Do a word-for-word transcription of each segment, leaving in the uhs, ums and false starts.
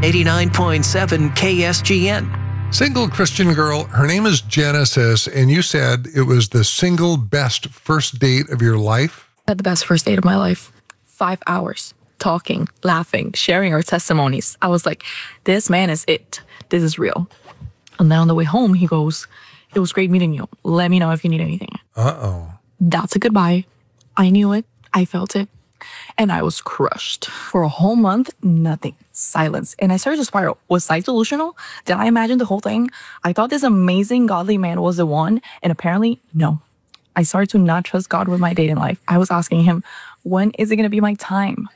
eighty-nine point seven K S G N. Single Christian girl, her name is Genesis, and you said it was the single best first date of your life? I had the best first date of my life. Five hours, talking, laughing, sharing our testimonies. I was like, this man is it. This is real. And then on the way home, he goes, it was great meeting you. Let me know if you need anything. Uh-oh. That's a goodbye. I knew it. I felt it. And I was crushed. For a whole month, nothing. Silence. And I started to spiral. Was I delusional? Did I imagine the whole thing? I thought this amazing godly man was the one. And apparently, no. I started to not trust God with my dating life. I was asking him, when is it going to be my time?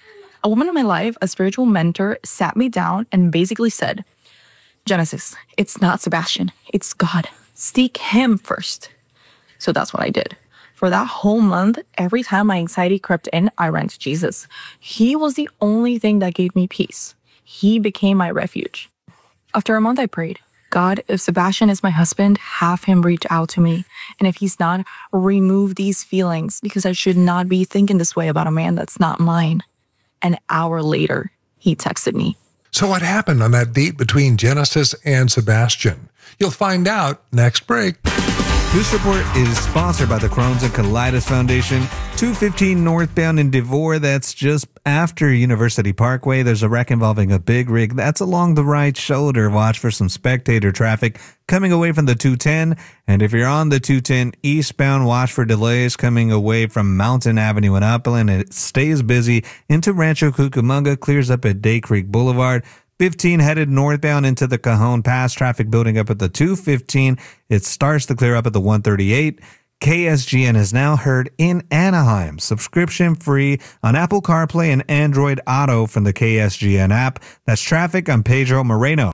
A woman in my life, a spiritual mentor, sat me down and basically said, Genesis, it's not Sebastian. It's God. Seek him first. So that's what I did. For that whole month, every time my anxiety crept in, I ran to Jesus. He was the only thing that gave me peace. He became my refuge. After a month, I prayed, God, if Sebastian is my husband, have him reach out to me. And if he's not, remove these feelings, because I should not be thinking this way about a man that's not mine. An hour later, he texted me. So what happened on that date between Genesis and Sebastian? You'll find out next break. This report is sponsored by the Crohn's and Colitis Foundation. two fifteen northbound in Devore, that's just after University Parkway. There's a wreck involving a big rig. That's along the right shoulder. Watch for some spectator traffic coming away from the two ten. And if you're on the two ten eastbound, watch for delays coming away from Mountain Avenue in Upland. It stays busy into Rancho Cucamonga, clears up at Day Creek Boulevard. fifteen headed northbound into the Cajon Pass. Traffic building up at the two fifteen. It starts to clear up at the one thirty-eight. K S G N is now heard in Anaheim. Subscription free on Apple CarPlay and Android Auto from the K S G N app. That's traffic. I'm Pedro Moreno.